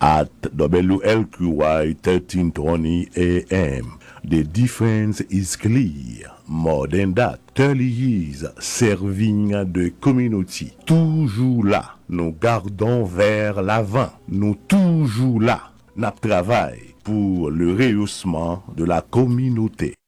at WLQY 1320 AM. The difference is clear. More than that, 30 years serving the community. Toujours là, nous gardons vers l'avant. Nous toujours là, nous travaillons pour le rehaussement de la communauté.